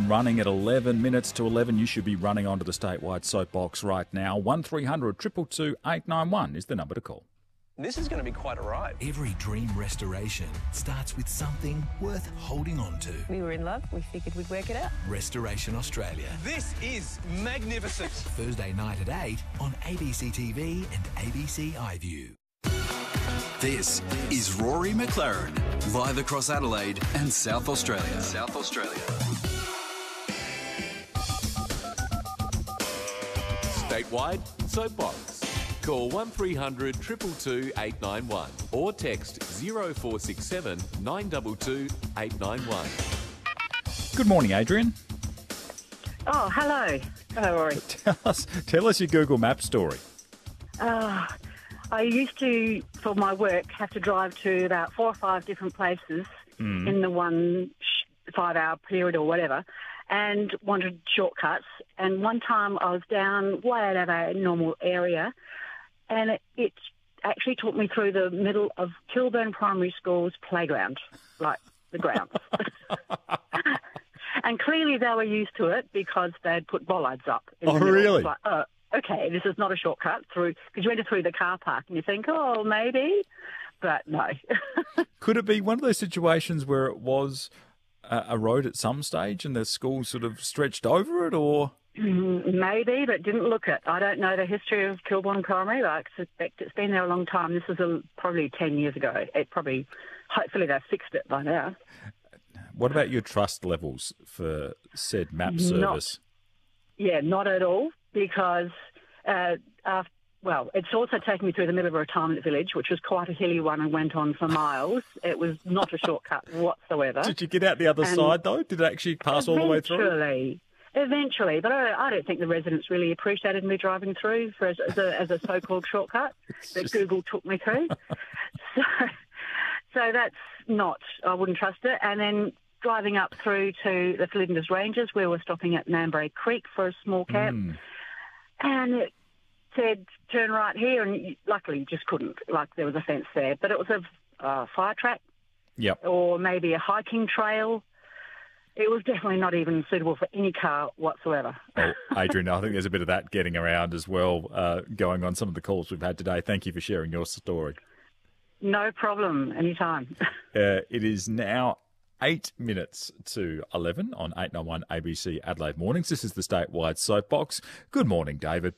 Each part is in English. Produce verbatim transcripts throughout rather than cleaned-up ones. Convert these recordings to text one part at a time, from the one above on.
running at eleven minutes to eleven. You should be running onto the statewide soapbox right now. one three hundred two two two eight nine one is the number to call. This is going to be quite a ride. Every dream restoration starts with something worth holding on to. We were in love. We figured we'd work it out. Restoration Australia. This is magnificent. Thursday night at eight on A B C T V and A B C iView. This is Rory McLaren, live across Adelaide and South Australia. South Australia. Statewide Soapbox. Call one three hundred two two two eight nine one or text zero four six seven nine two two eight nine one. Good morning, Adrian. Oh, hello. Hello, Rory. Tell us, tell us your Google Maps story. Uh, I used to, for my work, have to drive to about four or five different places Mm. in the one sh- five-hour period or whatever, and wanted shortcuts. And one time I was down way out of a normal area, and it, it actually took me through the middle of Kilburn Primary School's playground, like the grounds. And clearly they were used to it because they'd put bollards up. In Oh, the middle. really? Like, oh, okay, this is not a shortcut through, because you enter through the car park and you think, oh, maybe, but no. Could it be one of those situations where it was a, a road at some stage and the school sort of stretched over it, or...? Maybe, but didn't look it. I don't know the history of Kilburn Primary, but I suspect it's been there a long time. This was a, probably ten years ago. It probably, hopefully they've fixed it by now. What about your trust levels for said map Not- service? Yeah, not at all, because, uh, after, well, it's also taken me through the middle of a retirement village, which was quite a hilly one and went on for miles. It was not a shortcut whatsoever. Did you get out the other And side, though? Did it actually pass all the way through? Eventually. Eventually, but I, I don't think the residents really appreciated me driving through for as, as, a, as a so-called shortcut that just- Google took me through. so, so that's not, I wouldn't trust it. And then driving up through to the Flinders Ranges, where we're stopping at Manbury Creek for a small camp, Mm. and it said turn right here, and you, luckily you just couldn't. Like there was a fence there, but it was a uh, fire track Yep. or maybe a hiking trail. It was definitely not even suitable for any car whatsoever. Well, Adrian, I think there's a bit of that getting around as well, uh, going on some of the calls we've had today. Thank you for sharing your story. No problem, anytime. Uh, it is now eight minutes to eleven on eight ninety-one A B C Adelaide Mornings. This is the statewide soapbox. Good morning, David.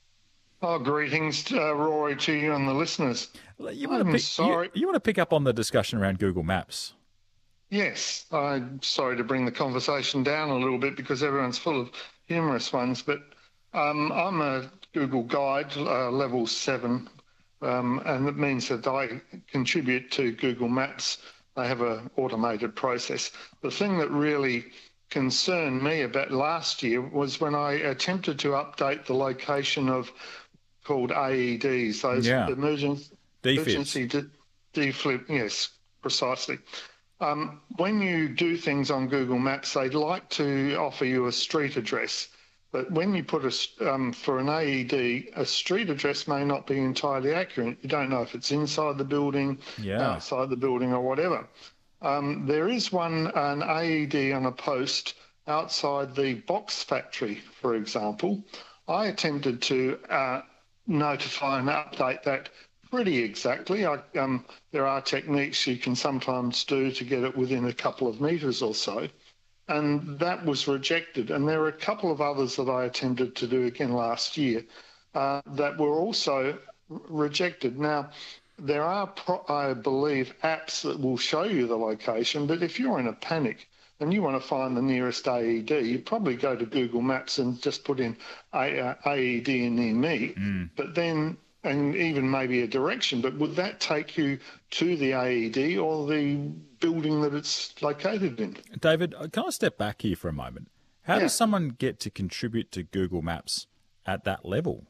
Oh, greetings, uh, Rory, to you and the listeners. You want, I'm to pick, sorry. You, you want to pick up on the discussion around Google Maps? Yes, I'm sorry to bring the conversation down a little bit because everyone's full of humorous ones, but um, I'm a Google Guide, uh, level seven, um, and it means that I contribute to Google Maps. They have an automated process. The thing that really concerned me about last year was when I attempted to update the location of called A E Ds, those Yeah. emergency, D F I Ds. emergency de- defib, yes, precisely. Um, when you do things on Google Maps, they'd like to offer you a street address. But when you put a, um, for an A E D, a street address may not be entirely accurate. You don't know if it's inside the building, Yeah. outside the building or whatever. Um, there is one, an A E D on a post outside the box factory, for example. I attempted to uh, notify and update that pretty exactly. I, um, there are techniques you can sometimes do to get it within a couple of metres or so. And that was rejected. And there were a couple of others that I attempted to do again last year uh, that were also r- rejected. Now, there are, pro- I believe, apps that will show you the location, but if you're in a panic and you want to find the nearest A E D, you probably go to Google Maps and just put in a- uh, A E D near me. Mm. But then and even maybe a direction, but would that take you to the A E D or the building that it's located in? David, can I step back here for a moment? How Yeah. does someone get to contribute to Google Maps at that level?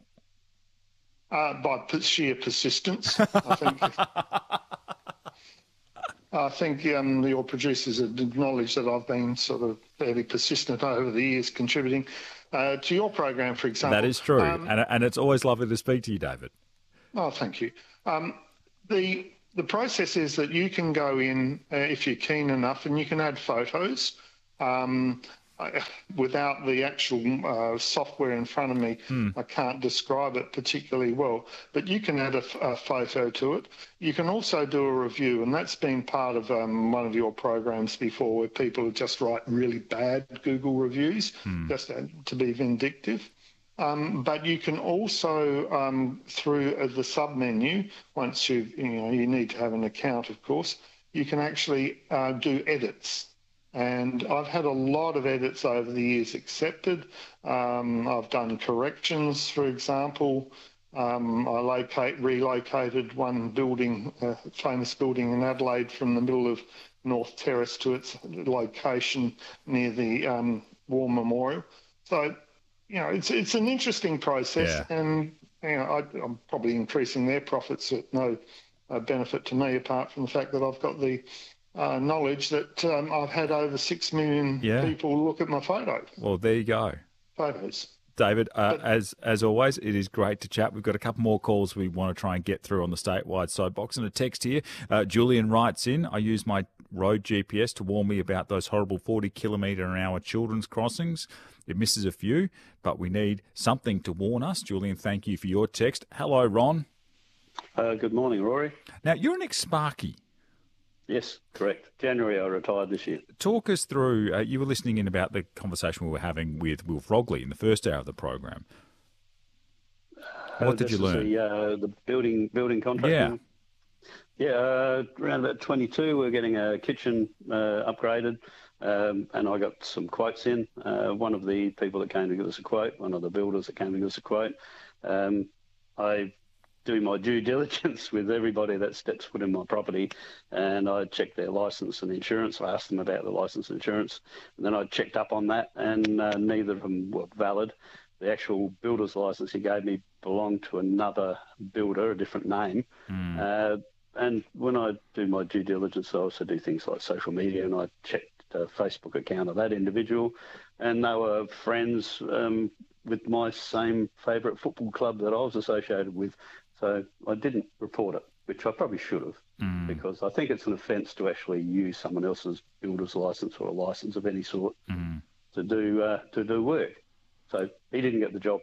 Uh, by per- sheer persistence, I think. I think um, your producers have acknowledged that I've been sort of fairly persistent over the years contributing uh, to your program, for example. That is true, Um, and, and it's always lovely to speak to you, David. Oh, thank you. Um, the the process is that you can go in uh, if you're keen enough, and you can add photos, um, I, without the actual uh, software in front of me, Hmm. I can't describe it particularly well. But you can add a, a photo to it. You can also do a review, and that's been part of um, one of your programs before, where people just write really bad Google reviews, just uh, to be vindictive. Um, but you can also, um, through uh, the sub-menu, once you you know you need to have an account, of course, you can actually uh, do edits. And I've had a lot of edits over the years accepted. Um, I've done corrections, for example. Um, I locate, relocated one building, a famous building in Adelaide, from the middle of North Terrace to its location near the um, War Memorial. So, you know, it's it's an interesting process, Yeah. and you know, I, I'm probably increasing their profits at no uh, benefit to me, apart from the fact that I've got the uh, knowledge that um, I've had over six million Yeah. people look at my photo Well, there you go. photos. David, uh, as as always, it is great to chat. We've got a couple more calls we want to try and get through on the statewide soapbox, and a text here. Uh, Julian writes in, I use my road G P S to warn me about those horrible forty kilometre an hour children's crossings. It misses a few, but we need something to warn us. Julian, thank you for your text. Hello, Ron. Uh, good morning, Rory. Now, you're an ex-Sparky. Yes, correct. January I retired this year. Talk us through, uh, you were listening in about the conversation we were having with Will Frogley in the first hour of the program. What Uh, did this you is learn? The, uh, the building building contracting. Yeah, uh, around about twenty-two, we're getting a kitchen uh, upgraded, um, and I got some quotes in. Uh, one of the people that came to give us a quote, one of the builders that came to give us a quote, um, I do my due diligence with everybody that steps foot in my property, and I check their licence and insurance. I asked them about the licence and insurance, and then I checked up on that, and uh, neither of them were valid. The actual builder's licence he gave me belonged to another builder, a different name. Mm. Uh, and when I do my due diligence, I also do things like social media, and I checked the Facebook account of that individual, and they were friends um, with my same favourite football club that I was associated with. So I didn't report it, which I probably should have, Mm. because I think it's an offence to actually use someone else's builder's licence or a licence of any sort Mm. to do uh, to do work. So he didn't get the job.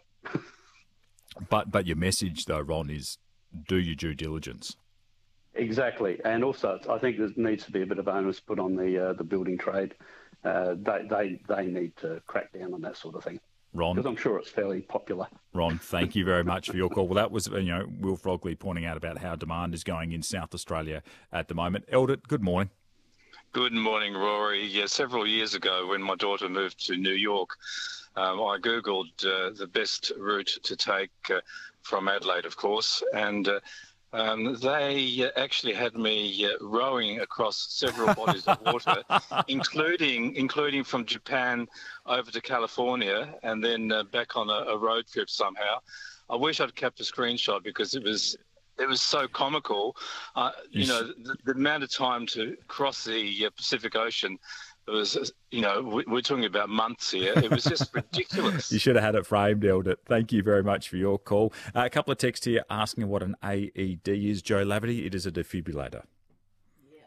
But but your message, though, Ron, is do your due diligence. Exactly, and also I think there needs to be a bit of onus put on the uh, the building trade. Uh, they they they need to crack down on that sort of thing, Ron, because I'm sure it's fairly popular. Ron, thank you very much for your call. Well, that was, you know, Will Frogley pointing out about how demand is going in South Australia at the moment. Eldert, good morning. Good morning, Rory. Yeah, several years ago when my daughter moved to New York, um, I Googled uh, the best route to take uh, from Adelaide, of course, and uh, um, they uh, actually had me uh, rowing across several bodies of water, including including from Japan over to California and then uh, back on a, a road trip somehow. I wish I'd kept a screenshot because it was it was so comical. Uh, you know, the, the amount of time to cross the uh, Pacific Ocean. It was, you know, we, we're talking about months here. It was just ridiculous. You should have had it framed, Eldert. Thank you very much for your call. Uh, a couple of texts here asking what an A E D is. Joe Laverty, it is a defibrillator. Yeah.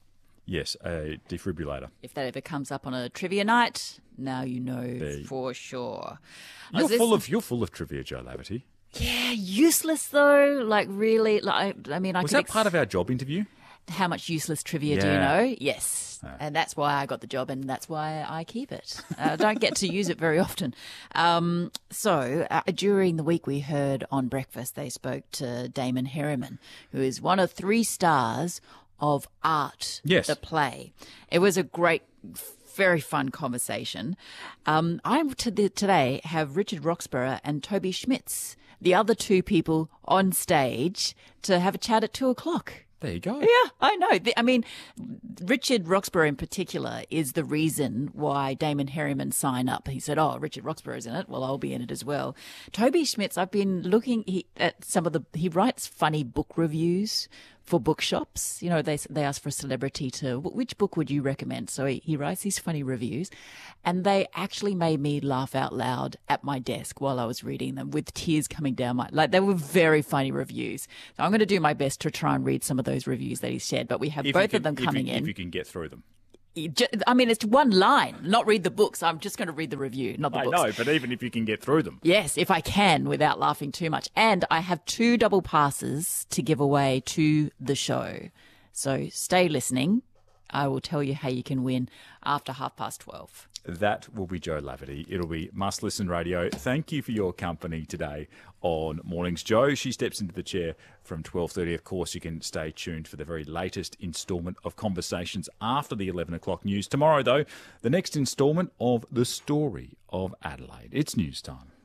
Yes, a defibrillator. If that ever comes up on a trivia night, now you know There you- for sure. You're Was this- full of you're full of trivia, Joe Laverty. Yeah, useless though. Like really, like I mean, I Was could that ex- part of our job interview? How much useless trivia do you Yeah. know? Yes. And that's why I got the job, and that's why I keep it. I don't get to use it very often. Um, so uh, during the week we heard on Breakfast, they spoke to Damon Herriman, who is one of three stars of Art, Yes. the play. It was a great, very fun conversation. Um, I to the, today have Richard Roxburgh and Toby Schmitz, the other two people on stage, to have a chat at two o'clock. There you go. Yeah, I know. The- I mean, Richard Roxburgh in particular is the reason why Damon Herriman signed up. He said, oh, Richard Roxburgh is in it. Well, I'll be in it as well. Toby Schmitz, I've been looking he, at some of the, he writes funny book reviews for bookshops. You know, they they ask for a celebrity to, which book would you recommend? So he, he writes these funny reviews, and they actually made me laugh out loud at my desk while I was reading them with tears coming down my, like they were very funny reviews. So I'm going to do my best to try and read some of those reviews that he shared, but we have If both you can- of them if you- coming if in. you can get through them. I mean, it's one line, not read the books. I'm just going to read the review, not the I books. know, but even if you can get through them. Yes, if I can without laughing too much. And I have two double passes to give away to the show. So stay listening. I will tell you how you can win after half past twelve. That will be Joe Laverty. It'll be Must Listen Radio. Thank you for your company today on Mornings Joe. She steps into the chair from twelve thirty. Of course, you can stay tuned for the very latest instalment of Conversations after the eleven o'clock news. Tomorrow, though, the next instalment of The Story of Adelaide. It's news time.